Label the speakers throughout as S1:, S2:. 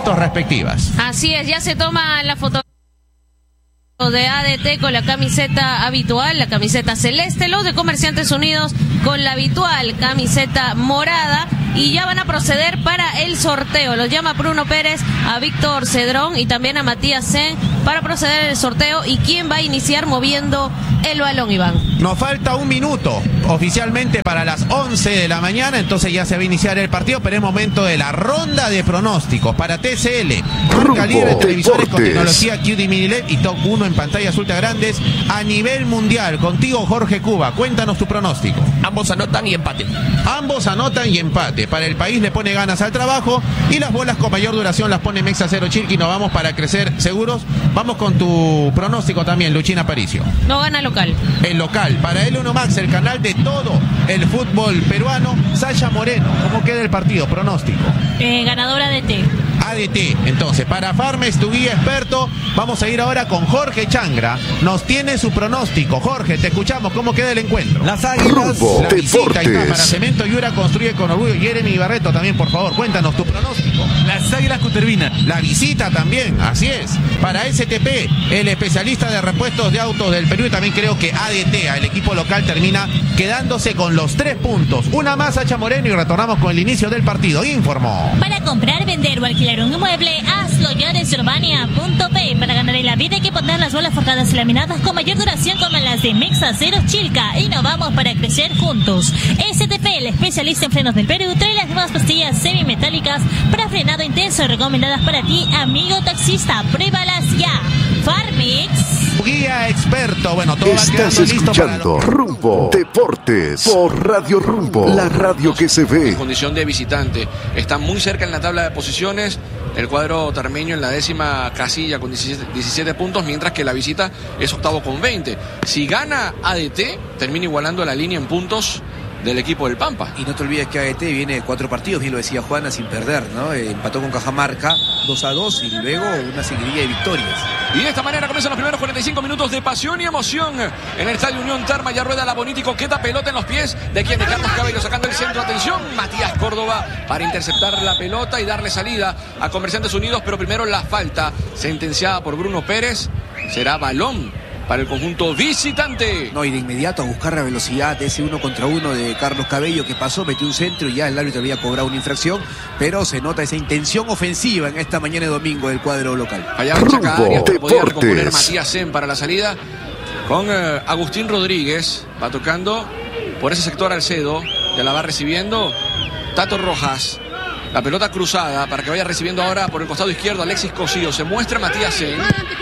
S1: fotos respectivas.
S2: Así es, ya se toma la foto de ADT con la camiseta habitual, la camiseta celeste, los de Comerciantes Unidos con la habitual camiseta morada, y ya van a proceder para el sorteo. Los llama Bruno Pérez, a Víctor Cedrón y también a Matías Sen para proceder al sorteo. ¿Y quién va a iniciar moviendo el balón, Iván?
S1: Nos falta un minuto oficialmente para las 11 de la mañana, entonces ya se va a iniciar el partido, pero es momento de la ronda de pronósticos para TCL, marca líder de televisores con tecnología QD Mini LED y Top 1 en pantallas ultra grandes a nivel mundial. Contigo, Jorge Cuba, cuéntanos tu pronóstico.
S3: Ambos anotan y empate.
S1: Ambos anotan y empate. Para el país le pone ganas al trabajo y las bolas con mayor duración las pone Mexa Cero Chirqui. Nos vamos para crecer seguros. Vamos con tu pronóstico también, Luchina Aparicio.
S2: No gana local.
S1: El local, para L1 Max, el canal de todo el fútbol peruano. Sasha Moreno, ¿cómo queda el partido? Pronóstico.
S2: Ganadora de T.
S1: ADT. Entonces, para Farmes, tu guía experto, vamos a ir ahora con Jorge Changra. Nos tiene su pronóstico. Jorge, te escuchamos. ¿Cómo queda el encuentro?
S4: Las Águilas.
S1: La visita y para Cemento Yura construye con orgullo. Jeremy Barreto también, por favor, cuéntanos tu pronóstico.
S4: Las Águilas Cutervinas.
S1: La visita también, así es. Para STP, el especialista de repuestos de autos del Perú, y también creo que ADT, el equipo local, termina quedándose con los 3 puntos. Una más, Sacha Moreno, y retornamos con el inicio del partido. Informó.
S5: Para comprar, vender o alquilar un inmueble, hazlo ya desde Urbania.p. Para ganar en la vida hay que poner las bolas forjadas y laminadas con mayor duración como las de Mexa Cero Chilca. Y nos vamos para crecer juntos. STP, el especialista en frenos del Perú, trae las nuevas pastillas semimetálicas para frenado intenso recomendadas para ti, amigo taxista. Pruébalas ya. Farmix.
S1: Guía experto. Bueno, todo
S6: Estás
S1: va quedando listo
S6: escuchando
S1: para
S6: Rumbo Deportes por Radio Rumbo, la radio que se ve.
S3: En condición de visitante. Está muy cerca en la tabla de posiciones. El cuadro termeño en la 10ª casilla con 17 puntos, mientras que la visita es octavo con 20. Si gana ADT, termina igualando la línea en puntos del equipo del Pampa.
S7: Y no te olvides que ADT viene de 4 partidos, bien lo decía Juana, sin perder, ¿no? Empató con Cajamarca 2-2 y luego una seguidilla de victorias.
S3: Y de esta manera comienzan los primeros 45 minutos de pasión y emoción en el Estadio Unión Tarma. Ya rueda la Bonita y coqueta pelota en los pies de quien, de Carlos Cabello, sacando el centro. Atención, Matías Córdoba para interceptar la pelota y darle salida a Comerciantes Unidos, pero primero la falta sentenciada por Bruno Pérez. Será balón para el conjunto visitante.
S7: No, y de inmediato a buscar la velocidad de ese 1 contra 1 de Carlos Cabello, que pasó, metió un centro y ya el árbitro había cobrado una infracción, pero se nota esa intención ofensiva en esta mañana de domingo del cuadro local.
S3: Allá Chaca Arias, que podía recomponer Matías Sen para la salida con Agustín Rodríguez. Va tocando por ese sector Alcedo, ya la va recibiendo Tato Rojas. La pelota cruzada para que vaya recibiendo ahora por el costado izquierdo Alexis Cosío. Se muestra Matías Sen.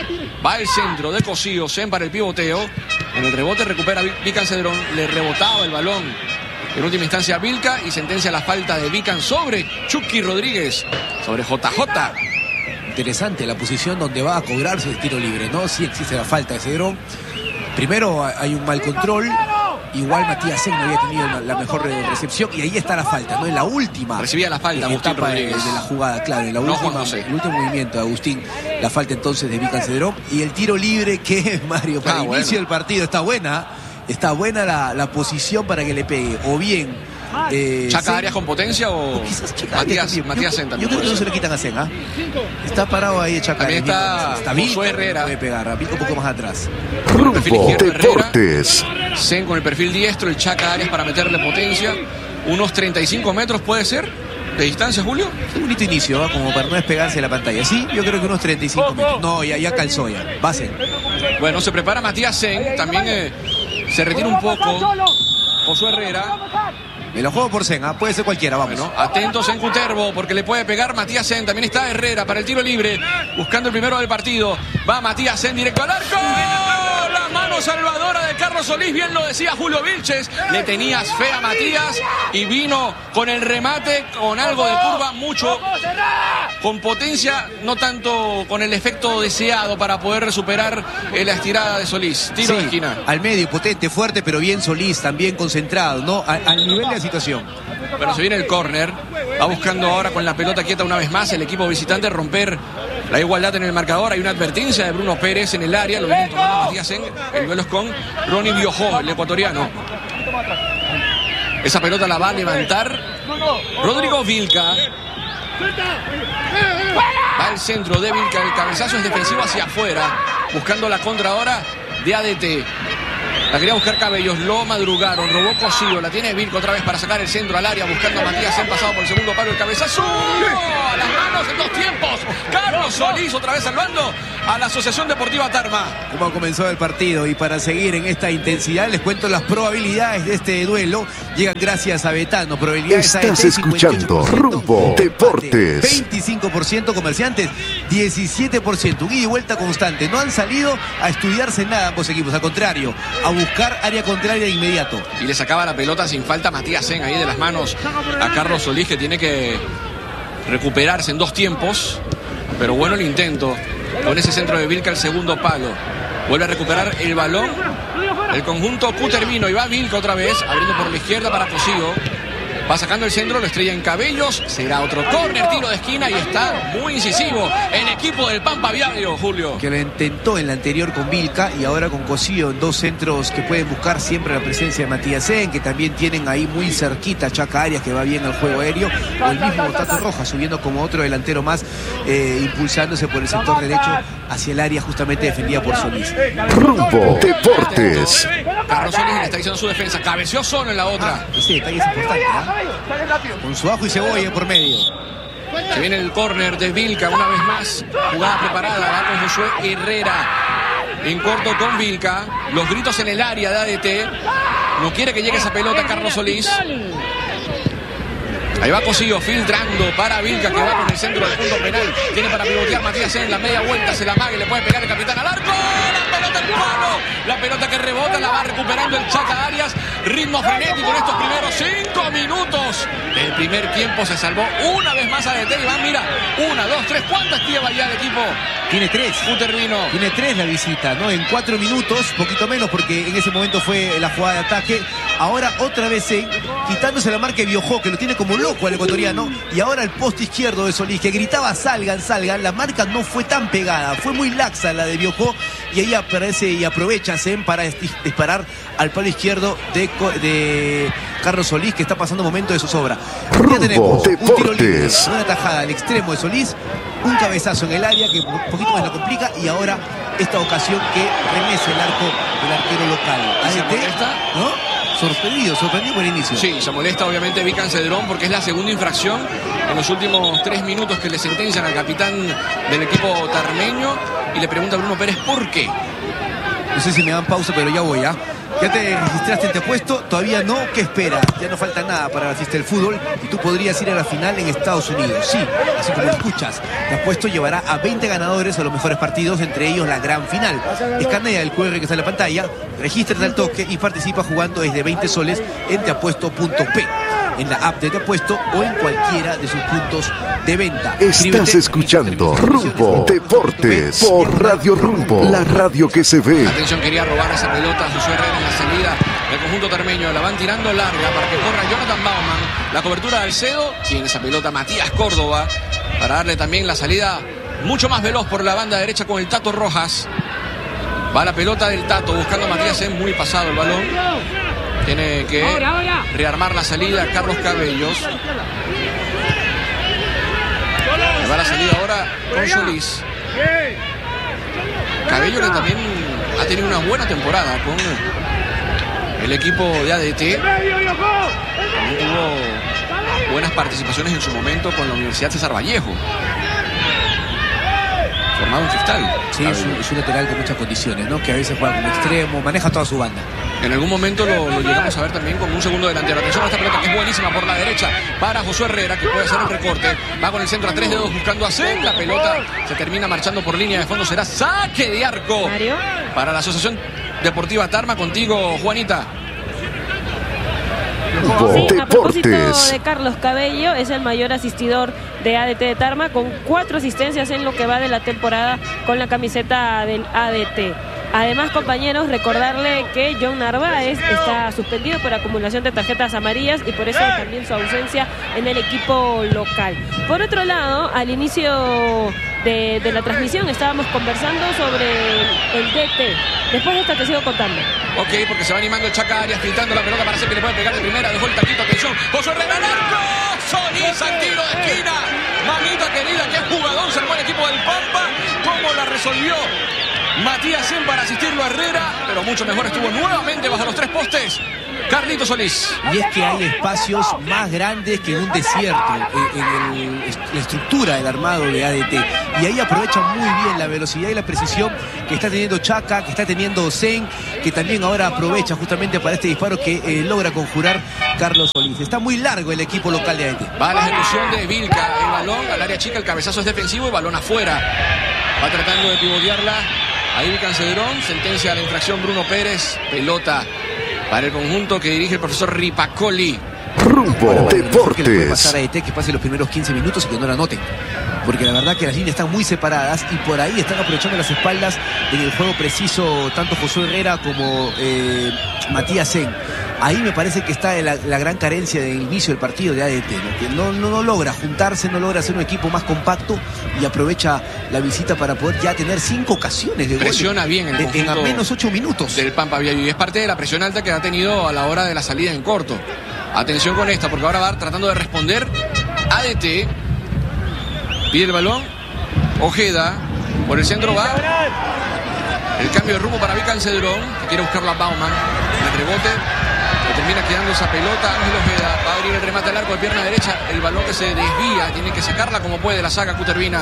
S3: Va el centro de Cosío, Sen para el pivoteo. En el rebote recupera Vican Cedrón. Le rebotaba el balón en última instancia a Vilca y sentencia la falta de Vican sobre Chucky Rodríguez, sobre JJ.
S7: Interesante la posición donde va a cobrarse el tiro libre, ¿no? Sí existe la falta de Cedrón. Primero hay un mal control. Igual Matías Sen no había tenido la mejor recepción y ahí está la falta, ¿no? En la última
S3: recibía la falta Agustín Rodríguez
S7: de la jugada, claro, en la
S3: no,
S7: última, el último movimiento de Agustín, la falta entonces de Vican Cedrón y el tiro libre que Mario para el inicio del partido está buena la posición para que le pegue o bien
S3: Chaca Arias con potencia o Matías Sen también.
S7: Yo creo que no se le quitan a Sen, ¿ah? Está parado ahí Chaca.
S3: También está
S7: Josué
S3: Herrera.
S7: Puede pegar, Vico un poco más atrás.
S6: Rumbo Deportes.
S3: Sen con el perfil diestro, el Chaca Arias para meterle potencia. Unos 35 metros puede ser de distancia, Julio.
S7: Un bonito inicio, ¿va? Como para no despegarse de la pantalla. Sí, yo creo que unos 35 metros. No, ya calzó ya. Va Sen.
S3: Bueno, se prepara Matías Sen. También se retira un poco Josué Herrera.
S7: Me lo juego por Sen, ¿ah? Puede ser cualquiera, vamos.
S3: Bueno, atentos en Cuterbo, porque le puede pegar Matías Sen. También está Herrera para el tiro libre, buscando el primero del partido. Va Matías Sen directo al arco. La mano salvadora de Carlos Solís, bien lo decía Julio Vilches. Le tenías fe a Matías y vino con el remate, con algo de curva, mucho, con potencia, no tanto con el efecto deseado para poder superar la estirada de Solís. Tiro de esquina.
S7: Al medio, potente, fuerte, pero bien Solís, también concentrado, ¿no? Al nivel de la situación.
S3: Bueno, se viene el córner. Va buscando ahora con la pelota quieta una vez más el equipo visitante romper la igualdad en el marcador. Hay una advertencia de Bruno Pérez en el área. Lo viene tomando Matías Sen. El duelo es con Ronnie Biojó, el ecuatoriano. Esa pelota la va a levantar Rodrigo Vilca. Va el centro de Vilca, el cabezazo es defensivo hacia afuera, buscando la contra ahora de ADT. La quería buscar Cabellos, lo madrugaron, robó Cosío, la tiene Vilca otra vez para sacar el centro al área, buscando a Matías en pasado por el segundo palo, el cabezazo. ¡Oh! A las manos en 2 tiempos. Carlos Solís otra vez salvando a la Asociación Deportiva Tarma.
S7: Como ha comenzado el partido y para seguir en esta intensidad les cuento las probabilidades de este duelo. Llegan gracias a Betano. Probabilidades
S6: Estás escuchando Rumbo Deportes.
S7: 25% Comerciantes, 17%. Un ida y vuelta constante. No han salido a estudiarse nada ambos equipos. Al contrario, a buscar área contraria de inmediato.
S3: Y le sacaba la pelota sin falta Matías Sen ahí de las manos a Carlos Solís, que tiene que recuperarse en 2 tiempos. Pero bueno el intento con ese centro de Vilca al segundo palo. Vuelve a recuperar el balón el conjunto Cutervino y va Vilca otra vez, abriendo por la izquierda para Cosío. Va sacando el centro, lo estrella en Cabellos. Será otro córner, tiro de esquina y está muy incisivo en equipo del Pampa Viario, Julio.
S7: Que lo intentó en la anterior con Vilca y ahora con Cosío en 2 centros que pueden buscar siempre la presencia de Matías Sen, que también tienen ahí muy cerquita Chaca Arias, que va bien al juego aéreo, o el mismo Tato Rojas subiendo como otro delantero más, impulsándose por el sector derecho hacia el área justamente defendida por Solís.
S6: Rumbo Deportes.
S3: Carlos Solís le está diciendo su defensa, cabeció solo en la otra.
S7: Ese detalle es importante, ¿eh? Con su ajo y cebolla por medio.
S3: Se viene el córner de Vilca una vez más. Jugada preparada, va con Josué Herrera. En corto con Vilca. Los gritos en el área de ADT. No quiere que llegue esa pelota Carlos Solís. Ahí va Cosío filtrando para Vilca, que va con el centro del punto penal. Tiene para pivotear Matías en la media vuelta. Se la amaga y le puede pegar el capitán al arco. La pelota en palo. La pelota que rebota la va recuperando el Chaca Arias. Ritmo frenético en estos primeros 5 minutos. El primer tiempo se salvó una vez más ADT. Y van, mira, 1, 2, 3. ¿Cuántas lleva ya el equipo?
S7: Tiene 3.
S3: Cutervino.
S7: Tiene 3 la visita, ¿no? En 4 minutos, poquito menos, porque en ese momento fue la jugada de ataque. Ahora otra vez quitándose la marca de Biojó, que lo tiene como loco al ecuatoriano. Y ahora el poste izquierdo de Solís, que gritaba salgan, salgan. La marca no fue tan pegada, fue muy laxa la de Biojó. Y ahí aparece y aprovecha Sen para disparar al palo izquierdo de Carlos Solís, que está pasando momento de zozobra. Ya tenemos un tiro libre, una tajada al extremo de Solís, un cabezazo en el área que un poquito más lo complica, y ahora esta ocasión que remece el arco del arquero local. ADT, ¿no? Sorprendido por el inicio.
S3: Sí, se molesta obviamente Vican Cedrón porque es la segunda infracción en los últimos 3 minutos que le sentencian al capitán del equipo tarmeño, y le pregunta a Bruno Pérez por qué.
S7: No sé si me dan pausa, pero ya voy, ¿ah? ¿Ya te registraste en Te Apuesto? Todavía no. ¿Qué espera? Ya no falta nada para la fiesta del fútbol y tú podrías ir a la final en Estados Unidos. Sí, así como lo escuchas. Te Apuesto llevará a 20 ganadores a los mejores partidos, entre ellos la gran final. Escanea el QR que está en la pantalla, regístrate al toque y participa jugando desde 20 soles en teapuesto.p, en la app de Te Apuesto o en cualquiera de sus puntos de venta.
S6: Estás escuchando Rumbo Deportes por Radio Rumbo, la radio que se ve.
S3: Atención, quería robar esa pelota a Josué Herrera en la salida del conjunto tarmeño. La van tirando larga para que corra Jonathan Bauman. La cobertura de Alcedo. Tiene esa pelota Matías Córdoba para darle también la salida mucho más veloz por la banda derecha con el Tato Rojas. Va la pelota del Tato buscando a Matías en muy pasado el balón. Tiene que rearmar la salida Carlos Cabellos. Va la salida ahora con Solís. Cabello, que también ha tenido una buena temporada con el equipo de ADT. También tuvo buenas participaciones en su momento con la Universidad César Vallejo, formado en Cristal.
S7: Sí, es un lateral con muchas condiciones, ¿no? Que a veces juega como extremo, maneja toda su banda.
S3: En algún momento lo llegamos a ver también con un segundo delantero. Atención a esta pelota que es buenísima por la derecha para Josué Herrera, que puede hacer el recorte. Va con el centro a 3 dedos buscando a Sen. La pelota se termina marchando por línea de fondo. Será saque de arco para la Asociación Deportiva Tarma. Contigo, Juanita.
S2: Sí, a propósito de Carlos Cabello, es el mayor asistidor de ADT de Tarma, con 4 asistencias en lo que va de la temporada con la camiseta del ADT. Además, compañeros, recordarle que John Narváez está suspendido por acumulación de tarjetas amarillas y por eso también su ausencia en el equipo local. Por otro lado, al inicio de la transmisión estábamos conversando sobre el DT. Después de esta te sigo contando.
S3: Ok, porque se va animando el Chaca Arias, filtrando la pelota para hacer que le puede pegar de primera. Dejó el taquito, atención. Josué Herrera al arco. Solís al tiro de esquina. Mamita querida, qué jugador se armó el equipo de resolvió Matías Sen para asistirlo a Herrera, pero mucho mejor estuvo nuevamente bajo los 3 postes Carlito Solís.
S7: Y es que hay espacios más grandes que en un desierto, en la estructura del armado de ADT. Y ahí aprovecha muy bien la velocidad y la precisión que está teniendo Chaca, que está teniendo Sen, que también ahora aprovecha justamente para este disparo que logra conjurar Carlos Solís. Está muy largo el equipo local de ADT.
S3: Va la ejecución de Vilca, el balón al área chica, el cabezazo es defensivo y balón afuera. Va tratando de pivotearla. Ahí Vican Cedrón, sentencia a la infracción Bruno Pérez, pelota para el conjunto que dirige el profesor Ripacoli.
S6: Rumbo Deportes.
S7: Que le puede pasar a ET que pase los primeros 15 minutos y que no la anoten. Porque la verdad que las líneas están muy separadas y por ahí están aprovechando las espaldas en el juego preciso tanto Josué Herrera como Matías Sen. Ahí me parece que está la gran carencia del inicio del partido de ADT, ¿no? Que no logra juntarse, no logra hacer un equipo más compacto y aprovecha la visita para poder ya tener 5 ocasiones de gol.
S3: Presiona bien el
S7: en al menos 8 minutos.
S3: Del Pampa Viallo y es parte de la presión alta que ha tenido a la hora de la salida en corto. Atención con esta, porque ahora va tratando de responder ADT. Pide el balón. Ojeda. Por el centro va. El cambio de rumbo para Vican Cedrón, que quiere buscarlo a Bauman. El rebote. Le termina quedando esa pelota. Ángel Ojeda va a abrir el remate al arco de pierna derecha. El balón que se desvía. Tiene que sacarla como puede. La saca Cutervina.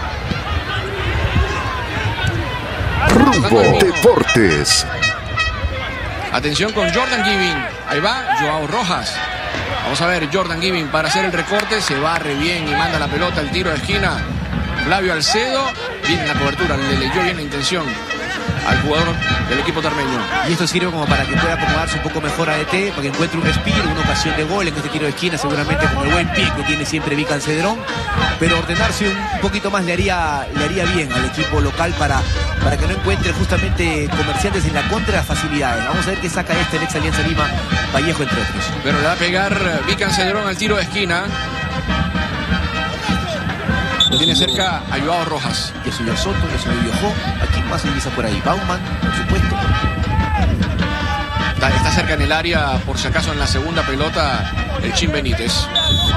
S6: Rumbo Deportes.
S3: Atención con Jordan Giving. Ahí va Joao Rojas. Vamos a ver, Jordan Giving para hacer el recorte. Se barre bien y manda la pelota al tiro de esquina. Flavio Alcedo. Viene la cobertura. Le leyó bien la intención al jugador del equipo termeño.
S7: Y esto sirve como para que pueda acomodarse un poco mejor a ET, para que encuentre un respiro, una ocasión de gol en este tiro de esquina, seguramente con el buen pie que tiene siempre Vican Cedrón. Pero ordenarse un poquito más le haría bien al equipo local para que no encuentre justamente Comerciantes en la contra de las facilidades. Vamos a ver qué saca el ex Alianza Lima, Vallejo entre otros.
S3: Pero le va a pegar Vican Cedrón al tiro de esquina. Lo tiene cerca a Joao Rojas.
S7: Ya subió Soto, ya subió Yojo. ¿A quién más se divisa por ahí? Bauman, por supuesto.
S3: Está cerca en el área, por si acaso en la segunda pelota, el Chin Benítez.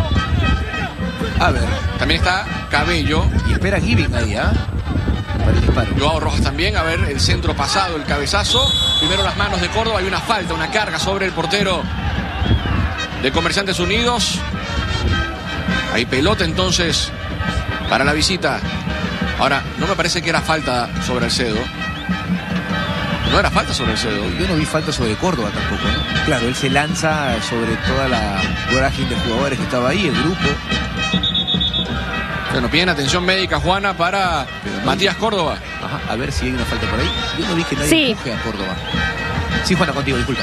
S3: A ver, también está Cabello.
S7: Y espera Giving ahí, ¿ah? Para el disparo.
S3: Joao Rojas también. A ver, el centro pasado, el cabezazo. Primero las manos de Córdoba. Hay una falta, una carga sobre el portero de Comerciantes Unidos. Hay pelota entonces para la visita. Ahora, no me parece que era falta sobre Alcedo. No era falta sobre Alcedo.
S7: Yo no vi falta sobre Córdoba tampoco, ¿no? Claro, él se lanza sobre toda la vorágine de jugadores que estaba ahí, el grupo.
S3: Bueno, piden atención médica, Juana, para Matías Córdoba.
S7: Ajá, a ver si hay una falta por ahí. Yo no vi que nadie empuje a Córdoba. Sí, Juana, contigo, disculpa.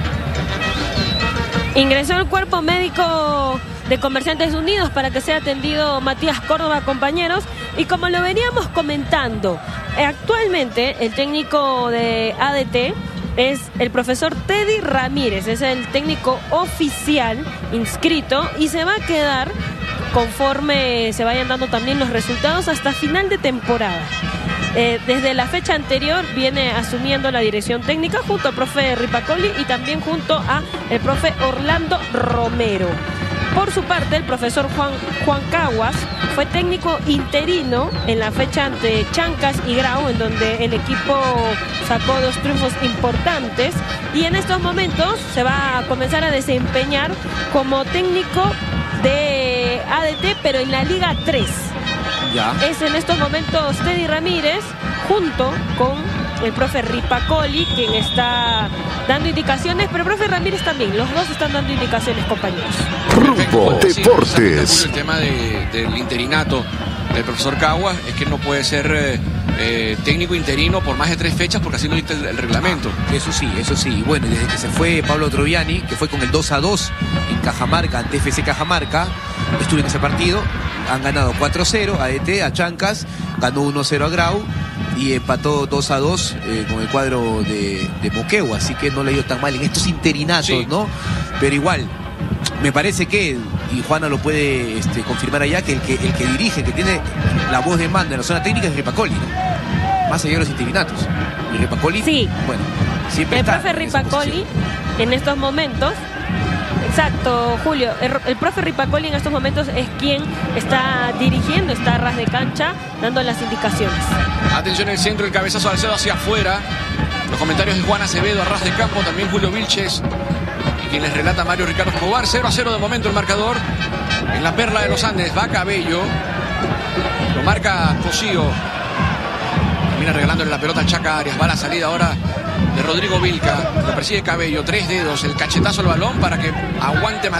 S8: Ingresó el cuerpo médico de Comerciantes Unidos para que sea atendido Matías Córdoba, compañeros. Y como lo veníamos comentando, actualmente el técnico de ADT es el profesor Teddy Ramírez, es el técnico oficial inscrito y se va a quedar conforme se vayan dando también los resultados hasta final de temporada. Desde la fecha anterior viene asumiendo la dirección técnica junto al profe Ripacoli y también junto a el profe Orlando Romero. Por su parte, el profesor Juan Caguas fue técnico interino en la fecha ante Chancas y Grau, en donde el equipo sacó 2 triunfos importantes, y en estos momentos se va a comenzar a desempeñar como técnico de ADT, pero en la Liga 3.
S7: Ya.
S8: Es en estos momentos Teddy Ramírez junto con el profe Ripacoli quien está dando indicaciones, pero el profe Ramírez también. Los dos están dando indicaciones, compañeros.
S6: Rumbo Deportes.
S3: El tema del interinato del profesor Caguas es que no puede ser técnico interino por más de 3 fechas porque así no dicta el reglamento.
S7: Eso sí. Bueno, desde que se fue Pablo Troviani, que fue con el 2-2 en Cajamarca, ante FC Cajamarca, estuve en ese partido. Han ganado 4-0 a ADT, a Chancas, ganó 1-0 a Grau y empató 2-2 con el cuadro de Moquegua, así que no le ha ido tan mal en estos interinatos, sí, ¿no? Pero igual, me parece que, y Juana lo puede confirmar allá, que el que dirige, que tiene la voz de mando en la zona técnica es Ripacoli, ¿no? Más allá de los interinatos. Y Ripacoli,
S8: sí,
S7: bueno, siempre
S8: el
S7: está
S8: profe Ripacoli en estos momentos Exacto, Julio. El profe Ripacoli en estos momentos es quien está dirigiendo esta ras de cancha, dando las indicaciones.
S3: Atención el centro, el cabezazo al Alcedo hacia afuera. Los comentarios de Juan Acevedo a ras de campo, también Julio Vilches. Y quien les relata Mario Ricardo Escobar. 0-0 de momento el marcador. En la Perla de los Andes va Cabello. Lo marca Cosío. Termina regalándole la pelota a Chaca Arias. Va a la salida ahora de Rodrigo Vilca. Lo persigue Cabello. 3 dedos. El cachetazo al balón para que aguante